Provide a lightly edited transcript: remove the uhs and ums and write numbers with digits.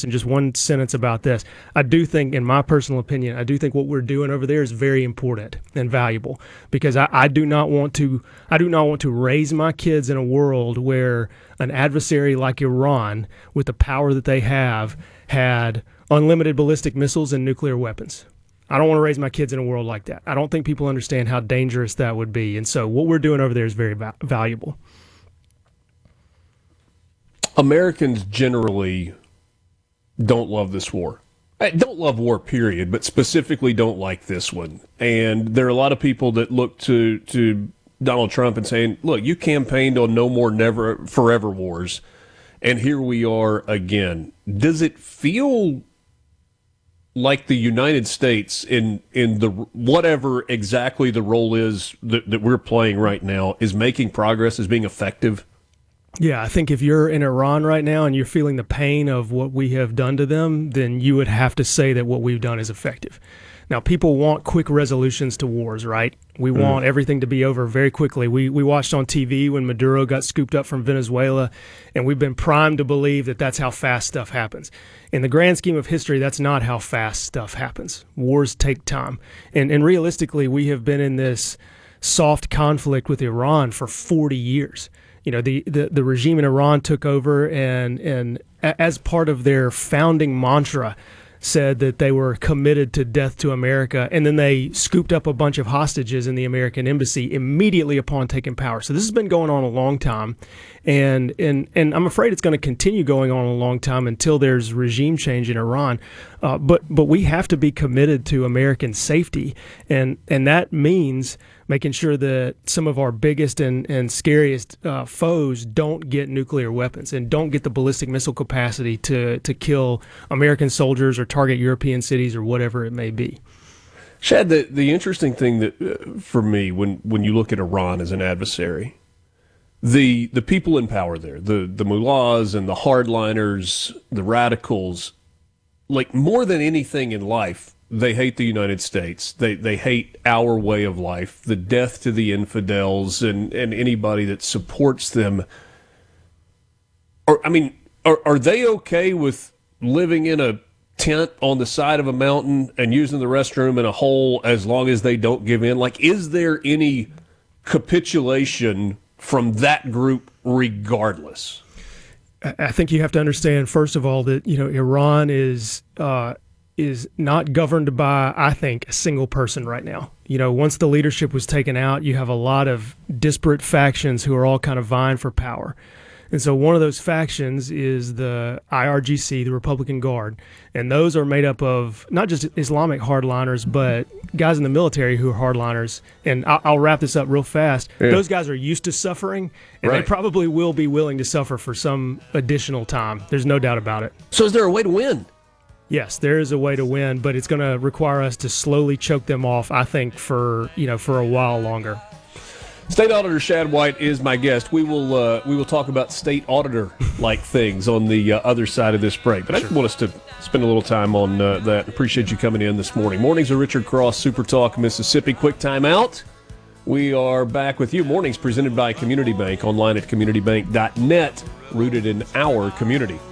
this, and just one sentence about this. I do think, in my personal opinion, I do think what we're doing over there is very important and valuable, because I do not want to raise my kids in a world where an adversary like Iran, with the power that they have, had unlimited ballistic missiles and nuclear weapons. I don't want to raise my kids in a world like that. I don't think people understand how dangerous that would be. And so what we're doing over there is very valuable. Americans generally don't love this war. Don't love war, period, but specifically don't like this one. And there are a lot of people that look to Donald Trump and saying, look, you campaigned on no more never forever wars, and here we are again. Does it feel like the United States in the whatever exactly the role is that we're playing right now is making progress, is being effective? Yeah, I think if you're in Iran right now and you're feeling the pain of what we have done to them, then you would have to say that what we've done is effective. Now, people want quick resolutions to wars, right? We want everything to be over very quickly. We watched on TV when Maduro got scooped up from Venezuela, and we've been primed to believe that that's how fast stuff happens. In the grand scheme of history, that's not how fast stuff happens. Wars take time. And realistically, we have been in this soft conflict with Iran for 40 years. You know, the regime in Iran took over and as part of their founding mantra said that they were committed to death to America, and then they scooped up a bunch of hostages in the American embassy immediately upon taking power. So this has been going on a long time, and I'm afraid it's going to continue going on a long time until there's regime change in Iran. But we have to be committed to American safety, and that means making sure that some of our biggest and scariest foes don't get nuclear weapons and don't get the ballistic missile capacity to kill American soldiers or target European cities or whatever it may be. Shad, the interesting thing that for me, when you look at Iran as an adversary, the people in power there, the mullahs and the hardliners, the radicals, like more than anything in life, they hate the United States. They hate our way of life, the death to the infidels and anybody that supports them. Are they okay with living in a tent on the side of a mountain and using the restroom in a hole as long as they don't give in? Like, is there any capitulation from that group regardless? I think you have to understand, first of all, that Iran is not governed by, I think, a single person right now. Once the leadership was taken out, you have a lot of disparate factions who are all kind of vying for power. And so one of those factions is the IRGC, the Republican Guard. And those are made up of not just Islamic hardliners, but guys in the military who are hardliners. And I'll wrap this up real fast. Yeah. Those guys are used to suffering, and They probably will be willing to suffer for some additional time. There's no doubt about it. So is there a way to win? Yes, there is a way to win, but it's going to require us to slowly choke them off, I think, for a while longer. State Auditor Shad White is my guest. We will talk about state auditor-like things on the other side of this break. But I just want us to spend a little time on that. Appreciate you coming in this morning. Mornings are Richard Cross, Super Talk, Mississippi. Quick time out. We are back with you. Mornings presented by Community Bank. Online at communitybank.net. Rooted in our community.